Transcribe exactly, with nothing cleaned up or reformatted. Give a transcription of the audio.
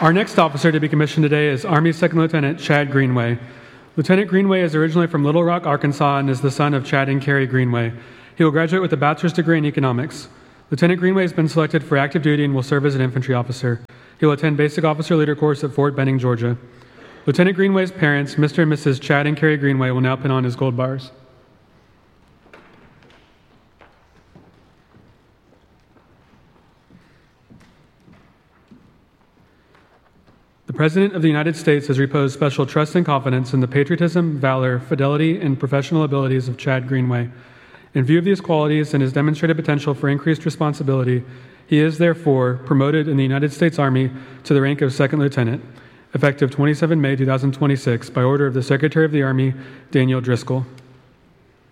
Our next officer to be commissioned today is Army Second Lieutenant Chad Greenway. Lieutenant Greenway is originally from Little Rock, Arkansas, and is the son of Chad and Carrie Greenway. He will graduate with a bachelor's degree in economics. Lieutenant Greenway has been selected for active duty and will serve as an infantry officer. He will attend basic officer leader course at Fort Benning, Georgia. Lieutenant Greenway's parents, Mister and Missus Chad and Carrie Greenway, will now pin on his gold bars. The President of the United States has reposed special trust and confidence in the patriotism, valor, fidelity, and professional abilities of Chad Greenway. In view of these qualities and his demonstrated potential for increased responsibility, he is therefore promoted in the United States Army to the rank of Second Lieutenant, effective the twenty-seventh of May two thousand twenty-six, by order of the Secretary of the Army, Daniel Driscoll.